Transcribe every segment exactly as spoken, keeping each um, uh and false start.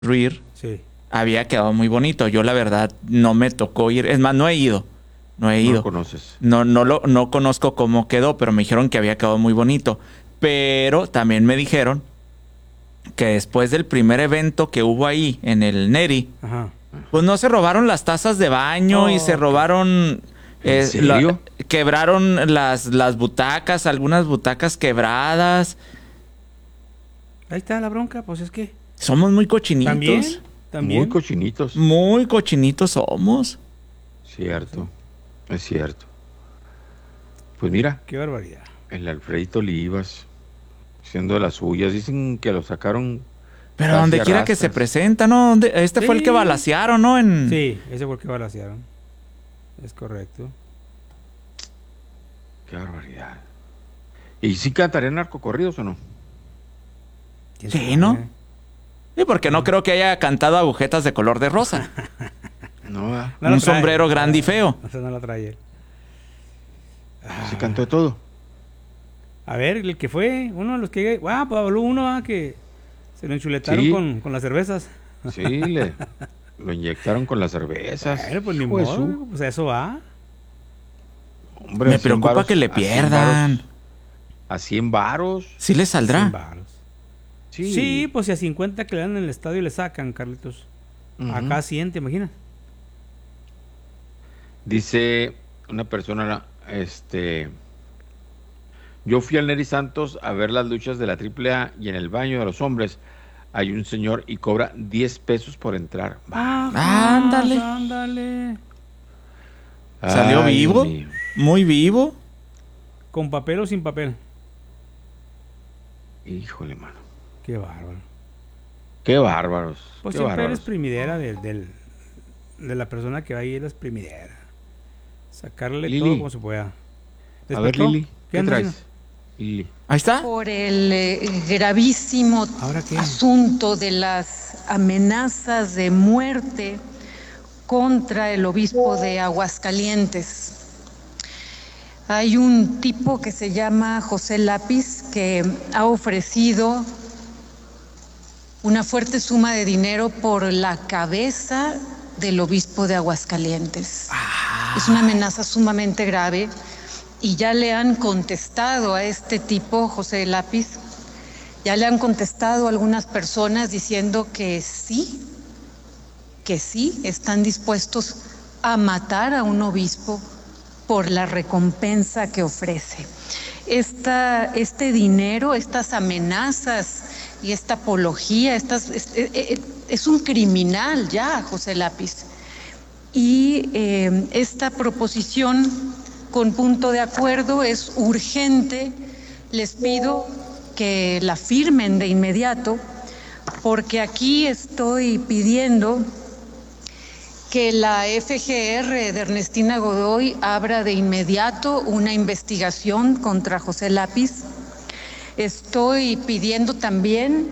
construir, Sí. había quedado muy bonito. Yo la verdad no me tocó ir, es más, no he ido, no he No ido. lo conoces. No, no, lo, no conozco cómo quedó, pero me dijeron que había quedado muy bonito. Pero también me dijeron que después del primer evento que hubo ahí en el Neri, Ajá. pues no se robaron las tazas de baño Oh, y se ok. robaron... ¿En eh, serio? la- quebraron las, las butacas, algunas butacas quebradas. Ahí está la bronca, pues es que. Somos muy cochinitos. También. Muy También. cochinitos. Muy cochinitos somos. Cierto, es cierto. Pues mira, Qué barbaridad. el Alfredito Olivas, siendo de las suyas, dicen que lo sacaron. Pero casi donde a quiera que rastras. se presenta, ¿no? ¿Dónde- Este fue el Sí. que balacearon, ¿no? En... Sí, ese fue el que balacearon. Es correcto. Qué barbaridad. ¿Y sí cantarían narcocorridos o no? ¿Quién Sí, sabe? ¿no? Sí, porque no creo que haya cantado agujetas de color de rosa. No, ¿verdad? No lo Un trae. sombrero grande y Ah, feo. O sea, no la trae él. Se cantó de todo. A ver, el que fue, uno de los que... Ah, pues habló uno ah, que se lo enchuletaron Sí. con, con las cervezas. Sí, le, lo inyectaron con las cervezas. Bueno, pues ni Hijo de modo, su- pues a eso va. Hombre, Me a cien preocupa varos- que le a cien pierdan. varos- A cien varos. ¿Sí le cien saldrá? varos. Sí. Sí, pues si a cincuenta que le dan en el estadio le sacan, Carlitos. Ujú. Acá cien, ¿te imaginas? Dice una persona, este... Yo fui al Neri Santos a ver las luchas de la triple A y en el baño de los hombres hay un señor y cobra diez pesos por entrar. Ajá, ándale. ándale. ¿Salió Ay, vivo? Dios mío. Muy vivo. ¿Con papel o sin papel? Híjole, mano. Qué bárbaro. Qué bárbaros. Pues qué siempre bárbaros. eres primidera del, del- de la persona que va ahí, eres primidera. Sacarle Lili. todo como se pueda. A ver, ¿Despertó? Lili, ¿qué anda traes? haciendo? Lili. Ahí está. Por el eh, gravísimo ¿Ahora qué? asunto de las amenazas de muerte contra el obispo de Aguascalientes. Hay un tipo que se llama José Lápiz que ha ofrecido una fuerte suma de dinero por la cabeza del obispo de Aguascalientes. Es una amenaza sumamente grave y ya le han contestado a este tipo, José Lápiz, ya le han contestado algunas personas diciendo que sí, que sí, están dispuestos a matar a un obispo por la recompensa que ofrece. Esta, este dinero, estas amenazas y esta apología, estas, es, es, es un criminal ya, José Lápiz. Y eh, esta proposición con punto de acuerdo es urgente. Les pido que la firmen de inmediato, porque aquí estoy pidiendo que la F G R de Ernestina Godoy abra de inmediato una investigación contra José Lápiz. Estoy pidiendo también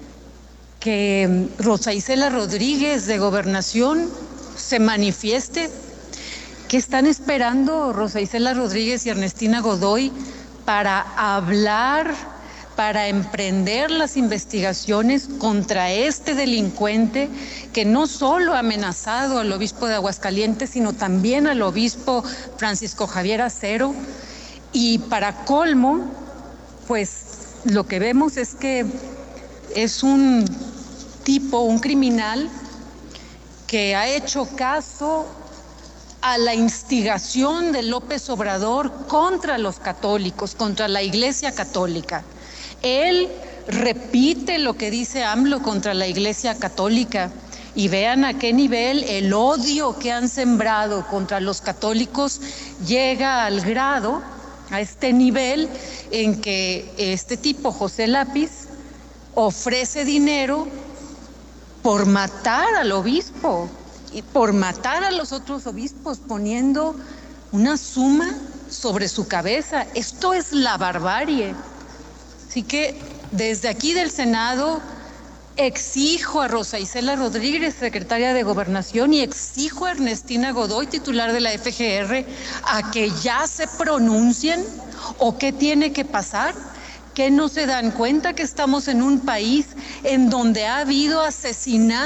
que Rosa Isela Rodríguez de Gobernación se manifieste. ¿Qué están esperando Rosa Isela Rodríguez y Ernestina Godoy para hablar, para emprender las investigaciones contra este delincuente que no solo ha amenazado al obispo de Aguascalientes, sino también al obispo Francisco Javier Acero? Y para colmo, pues lo que vemos es que es un tipo, un criminal que ha hecho caso a la instigación de López Obrador contra los católicos, contra la Iglesia Católica. Él repite lo que dice AMLO contra la Iglesia Católica y vean a qué nivel el odio que han sembrado contra los católicos llega al grado, a este nivel en que este tipo, José Lápiz, ofrece dinero por matar al obispo y por matar a los otros obispos, poniendo una suma sobre su cabeza. Esto es la barbarie. Así que desde aquí del Senado exijo a Rosa Isela Rodríguez, secretaria de Gobernación, y exijo a Ernestina Godoy, titular de la F G R, a que ya se pronuncien o qué tiene que pasar, ¿Que no se dan cuenta que estamos en un país en donde ha habido asesinatos